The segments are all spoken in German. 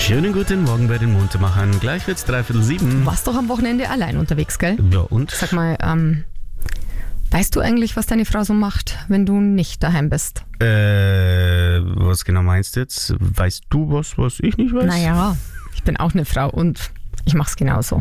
Schönen guten Morgen bei den Muntermachern. Gleich wird's 6:45. Warst doch am Wochenende allein unterwegs, gell? Ja, und? Sag mal, weißt du eigentlich, was deine Frau so macht, wenn du nicht daheim bist? Was genau meinst du jetzt? Weißt du was ich nicht weiß? Naja, ich bin auch eine Frau und ich mach's genauso.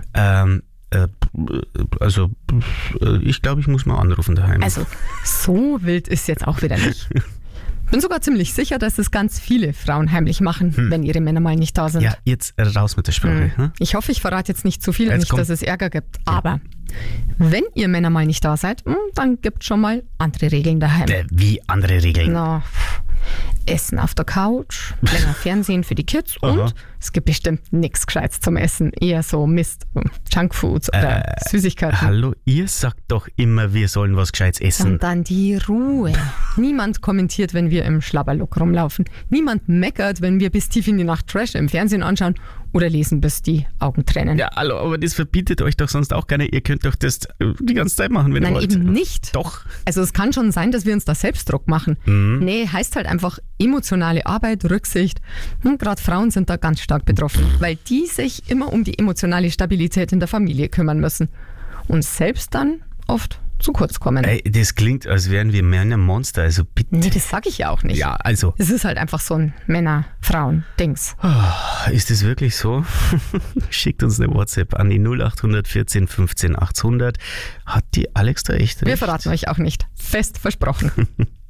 Ich glaube, ich muss mal anrufen daheim. Also, so wild ist jetzt auch wieder nicht. Bin sogar ziemlich sicher, dass es ganz viele Frauen heimlich machen, wenn ihre Männer mal nicht da sind. Ja, jetzt raus mit der Sprache. Hm? Ich hoffe, ich verrate jetzt nicht zu viel, Jetzt nicht, kommt- dass es Ärger gibt. Aber wenn ihr Männer mal nicht da seid, dann gibt schon mal andere Regeln daheim. Wie andere Regeln? Na, Essen auf der Couch, länger Fernsehen für die Kids Aha. und es gibt bestimmt nichts Gescheites zum Essen. Eher so Mist, Junkfoods oder Süßigkeiten. Hallo, ihr sagt doch immer, wir sollen was Gescheites essen. Und dann die Ruhe. Niemand kommentiert, wenn wir im Schlabberlook rumlaufen. Niemand meckert, wenn wir bis tief in die Nacht Trash im Fernsehen anschauen oder lesen, bis die Augen tränen. Ja, hallo, aber das verbietet euch doch sonst auch keiner. Ihr könnt doch das die ganze Zeit machen, wenn Nein, ihr wollt. eben nicht. Doch. Also es kann schon sein, dass wir uns da Selbstdruck machen. Nee, heißt halt einfach emotionale Arbeit, Rücksicht. Gerade Frauen sind da ganz stark betroffen, weil die sich immer um die emotionale Stabilität in der Familie kümmern müssen und selbst dann oft zu kurz kommen. Ey, das klingt, als wären wir Männermonster, also bitte. Nee, das sag ich ja auch nicht. Ja, also, Es ist halt einfach so ein Männer-Frauen-Dings. ist das wirklich so? Schickt uns eine WhatsApp an die 0800 14 15 800. Hat die Alex da echt recht? Wir verraten euch auch nicht. Fest versprochen.